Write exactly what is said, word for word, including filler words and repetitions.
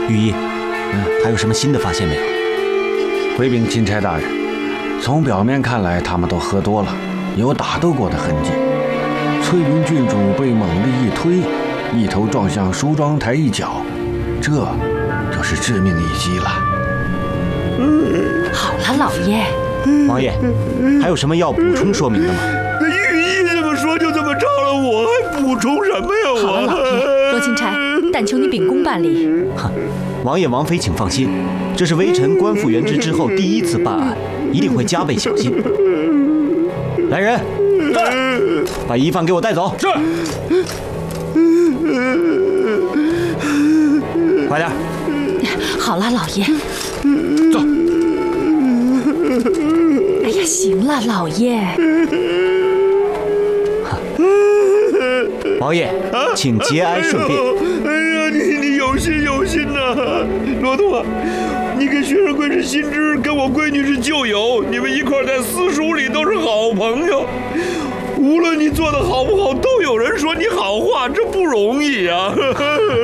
御医，嗯，还有什么新的发现没有？ 回禀钦差大人，从表面看来，他们都喝多了，有打斗过的痕迹。翠云郡主被猛力一推，一头撞向梳妆台一角，这就是致命一击了。 好了，老爷。 王爷，还有什么要补充说明的吗？ 那御医这么说就这么着了，我还补充什么呀？我。 好了，老爷，罗钦差，但求你秉公办理。 哼，王爷王妃请放心，这是微臣官复原职之后第一次办案，一定会加倍小心。来人，把疑犯给我带走。 是。 快点。 好了，老爷。 走。 哎呀，行了，老爷。 王爷，请节哀顺变。 哎呀，你你有心有心呐，罗通啊，你跟薛仁贵是新知，跟我闺女是旧友，你们一块在私塾里都是好朋友。无论你做的好不好，都有人说你好话，这不容易啊。